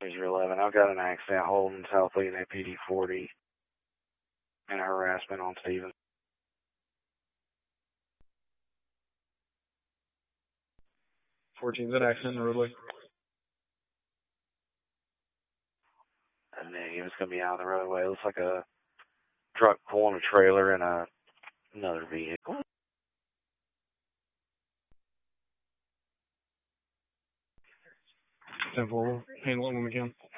11. I've got an accident holding South Leading APD 40 and harassment on Stevens. An accident in the roadway. And then he was going to be out of the roadway. It looks like a truck pulling a trailer and another vehicle. 10-4, handle it when we can.